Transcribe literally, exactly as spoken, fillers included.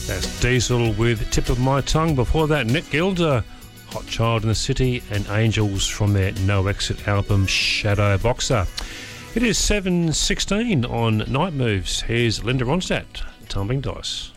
That's Diesel with Tip of My Tongue. Before that, Nick Gilder, Hot Child in the City, and Angels from their No Exit album, Shadow Boxer. It is seven sixteen on Night Moves. Here's Linda Ronstadt, Tumbling Dice.